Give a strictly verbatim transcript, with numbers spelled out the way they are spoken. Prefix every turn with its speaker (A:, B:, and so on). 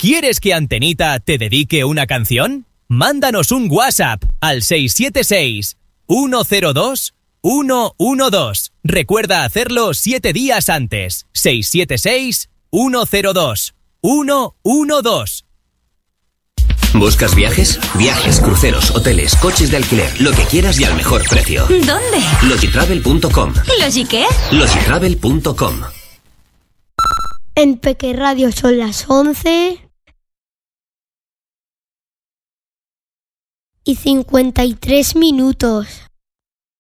A: ¿Quieres que Antenita te dedique una canción? Mándanos un WhatsApp al seis siete seis, uno cero dos, uno uno dos. Recuerda hacerlo siete días antes. seis siete seis, uno cero dos, uno uno dos.
B: ¿Buscas viajes? Viajes, cruceros, hoteles, coches de alquiler, lo que quieras y al mejor precio.
C: ¿Dónde?
B: Logitravel punto com.
C: ¿Logi qué?
B: Logitravel punto com.
D: En Peque Radio son las once y cincuenta y tres minutos.